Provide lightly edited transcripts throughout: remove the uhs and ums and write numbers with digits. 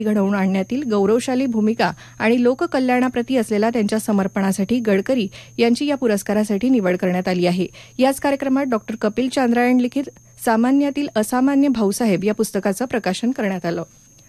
घडवून आणण्यातील गौरवशाली भूमिका आणि लोककल्याणाप्रती असलेल्या त्यांच्या समर्पणासाठी गडकरी यांची या पुरस्कारासाठी निवड करण्यात आली आहे. याच कार्यक्रमात डॉ. कपिल चांद्रायण लिखित सामान्यातील असामान्य भाऊसाहेब या पुस्तकाचं प्रकाशन करण्यात आलं.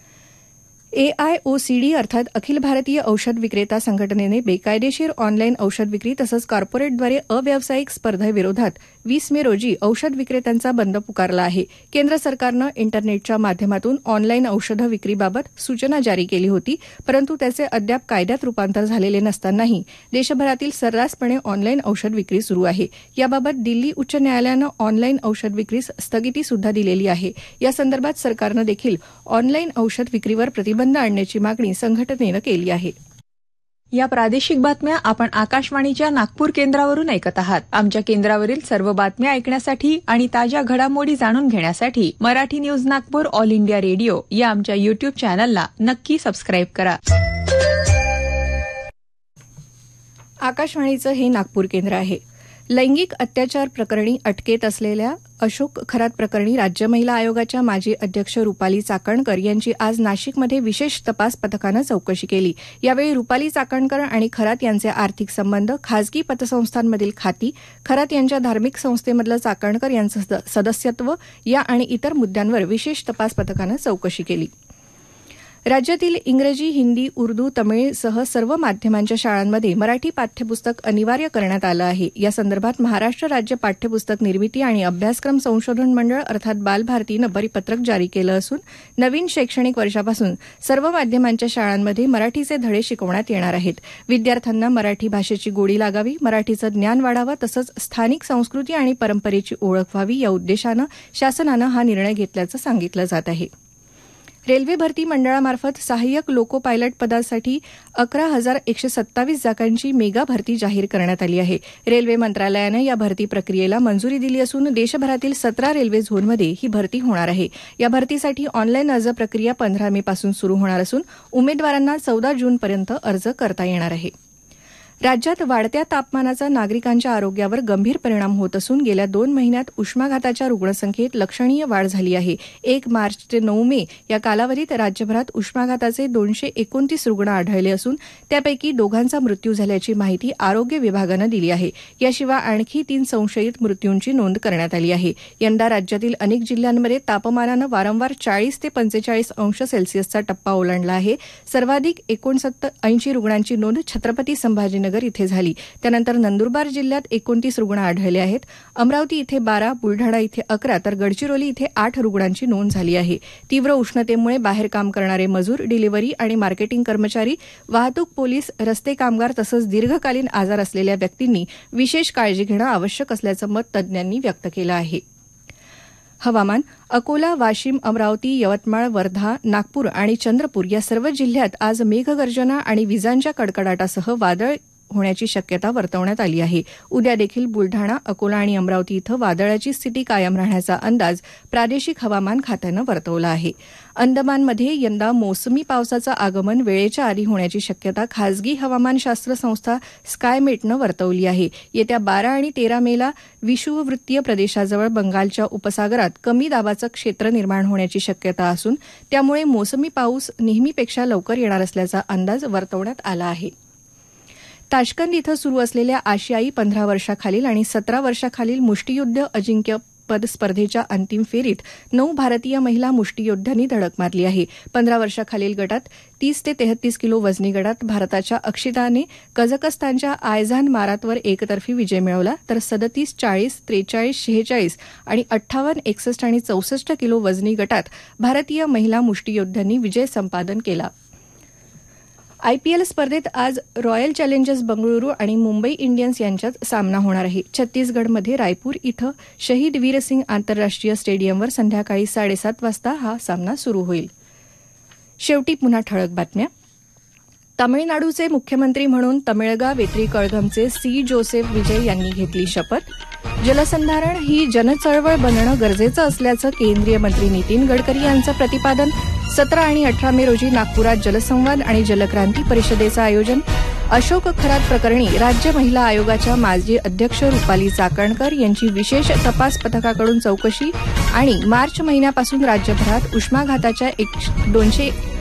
AIOCD अर्थात अखिल भारतीय औषध विक्रेता संघटनेने बेकायदेशीर ऑनलाईन औषध विक्री तसंच कॉर्पोरेटद्वारे अव्यावसायिक स्पर्धेविरोधात 20 मे रोजी औषध विक्रेत्यांचा बंद पुकारला आहे. केंद्र सरकारनं इंटरनेटच्या माध्यमातून ऑनलाईन औषधं विक्रीबाबत सूचना जारी केली होती, परंतु त्याचे अद्याप कायद्यात रूपांतर झालेले नसतानाही देशभरातील सर्रासपणे ऑनलाईन औषध विक्री सुरू आहे. याबाबत दिल्ली उच्च न्यायालयानं ऑनलाईन औषध विक्रीस स्थगिती सुद्धा दिलेली आहे. या संदर्भात सरकारनं देखील ऑनलाईन औषध विक्रीवर प्रतिबंध आणण्याची मागणी संघटनेनं केली आहे. या प्रादेशिक बातम्या आपण आकाशवाणीच्या नागपूर केंद्रावरून ऐकत आहात. आमच्या केंद्रावरील सर्व बातम्या ऐकण्यासाठी आणि ताज्या घडामोडी जाणून घेण्यासाठी Marathi news Nagpur all India radio या आमच्या युट्यूब चॅनलला नक्की सबस्क्राईब करा. आकाशवाणीचं हे नागपूर केंद्र आहे. लैंगिक अत्याचार प्रकरणी अटकेत असलेल्या अशोक खरात प्रकरणी राज्य महिला आयोगाच्या माजी अध्यक्ष रुपाली चाकणकर यांची आज नाशिकमध्ये विशेष तपास पथकानं चौकशी केली. यावेळी रुपाली चाकणकर आणि खरात यांचे आर्थिक संबंध, खासगी पतसंस्थांमधील खाती, खरात यांच्या धार्मिक संस्थेमधलं चाकणकर यांचं सदस्यत्व या आणि इतर मुद्द्यांवर विशेष तपास पथकानं चौकशी केली. राज्यातील इंग्रजी, हिंदी, उर्दू, तमिळसह सर्व माध्यमांच्या शाळांमध्ये मराठी पाठ्यपुस्तक अनिवार्य करण्यात आलं आहे. या संदर्भात महाराष्ट्र राज्य पाठ्यपुस्तक निर्मिती आणि अभ्यासक्रम संशोधन मंडळ अर्थात बालभारतीनं परिपत्रक जारी केलं असून नवीन शैक्षणिक वर्षापासून सर्व माध्यमांच्या शाळांमध्ये मराठीचे धडे शिकवण्यात येणार आहेत. विद्यार्थ्यांना मराठी भाषेची गोडी लागावी, मराठीचं ज्ञान वाढावं तसंच स्थानिक संस्कृती आणि परंपरेची ओळख व्हावी या उद्देशानं शासनानं हा निर्णय घेतल्याचं सांगितलं जात आहे. रेल्वे भरती मंडळामार्फत सहाय्यक लोको पायलट पदासाठी 11,127 जागांची मेगा भरती जाहीर करण्यात आली आहे. रेल्वे मंत्रालयानं या भरती प्रक्रियेला मंजुरी दिली असून देशभरातील 17 रेल्वे झोनमध्ये ही भरती होणार आहे. या भरतीसाठी ऑनलाईन अर्ज प्रक्रिया 15 मे पासून सुरू होणार असून उमेदवारांना 14 जूनपर्यंत अर्ज करता येणार आहे. राज्यात वाढत्या तापमानाचा नागरिकांच्या आरोग्यावर गंभीर परिणाम होत असून गेल्या 2 महिन्यात उष्माघाताच्या रुग्णसंख्येत लक्षणीय वाढ झाली आहे. 1 मार्च ते 9 मे या कालावधीत राज्यभरात उष्माघाताचे 229 रुग्ण आढळले असून त्यापैकी 2 मृत्यू झाल्याची माहिती आरोग्य विभागानं दिली आहे. याशिवाय आणखी 3 संशयित मृत्यूंची नोंद करण्यात आली आहे. यंदा राज्यातील अनेक जिल्ह्यांमध्ये तापमानानं वारंवार 40 ते 45 अंश सेल्सिअसचा टप्पा ओलांडला आहे. सर्वाधिक 80 रुग्णांची नोंद छत्रपती संभाजीनगर इथे झाली. त्यानंतर नंदुरबार जिल्ह्यात 29 रुग्ण आढळले आहेत. अमरावती इथे 12, बुलढाणा इथे 11 तर गडचिरोली इथे 8 रुग्णांची नोंद झाली आहे. तीव्र उष्णतेमुळे बाहेर काम करणारे मजूर, डिलिव्हरी आणि मार्केटिंग कर्मचारी, वाहतूक पोलीस, रस्ते कामगार तसंच दीर्घकालीन आजार असलेल्या व्यक्तींनी विशेष काळजी घेणं आवश्यक असल्याचं मत तज्ज्ञांनी व्यक्त केलं आहे. हवामान. अकोला, वाशिम, अमरावती, यवतमाळ, वर्धा, नागपूर आणि चंद्रपूर या सर्व जिल्ह्यात आज मेघगर्जना आणि विजांच्या कडकडाटासह वादळ होण्याची शक्यता वर्तवण्यात आली आहे. उद्या देखील बुलढाणा, अकोला आणि अमरावती इथं वादळाची स्थिती कायम राहण्याचा अंदाज प्रादेशिक हवामान खात्यानं वर्तवला आहे. अंदमानमध्ये यंदा मोसमी पावसाचं आगमन वेळेच्या आधी होण्याची शक्यता खासगी हवामानशास्त्र संस्था स्कायमेटनं वर्तवली आहे. येत्या 12 आणि 13 मेला विषुववृत्तीय प्रदेशाजवळ बंगालच्या उपसागरात कमी दाबाचं क्षेत्र निर्माण होण्याची शक्यता असून त्यामुळे मोसमी पाऊस नेहमीपेक्षा लवकर येणार असल्याचा अंदाज वर्तवण्यात आला आहे. ताश्कंद इथं सुरू असलेल्या आशियाई 15 वर्षाखालील आणि 17 वर्षाखालील मुष्टियुद्ध अजिंक्यपद स्पर्धेच्या अंतिम फेरीत 9 भारतीय महिला मुष्टियोद्ध्यांनी धडक मारली आहे. 15 वर्षाखालील गटात 30 ते 33 किलो वजनी गटात भारताच्या अक्षिताने कझाकस्तानच्या आयझान मारातवर एकतर्फी विजय मिळवला तर 37, 40, 43, 46 आणि 58, 61 आणि 64 किलो वजनी गटात भारतीय महिला मुष्टियोद्ध्यांनी विजय संपादन केला. आयपीएल स्पर्धेत आज रॉयल चॅलेंजर्स बंगळुरू आणि मुंबई इंडियन्स यांच्यात सामना होणार आहे. छत्तीसगडमध्ये रायपूर इथं शहीद वीरसिंग आंतरराष्ट्रीय स्टेडियमवर संध्याकाळी 7:30 वाजता हा सामना सुरू होईल. शेवटी पुन्हा ठळक बातम्या. तामिळनाडूचे मुख्यमंत्री म्हणून तमिळगा वेत्री कळघमचे सी जोसेफ विजय यांनी घेतली शपथ. जलसंधारण ही जनचळवळ बनणं गरजेचं असल्याचं केंद्रीय मंत्री नितीन गडकरी यांचं प्रतिपादन. 17 आणि 18 मे रोजी नागपुरात जलसंवाद आणि जलक्रांती परिषदेचं आयोजन. अशोक खरात प्रकरणी राज्य महिला आयोगाच्या माजी अध्यक्ष रुपाली चाकणकर यांची विशेष तपास पथकाकडून चौकशी आणि मार्च महिन्यापासून राज्यभरात उष्माघाताच्या 200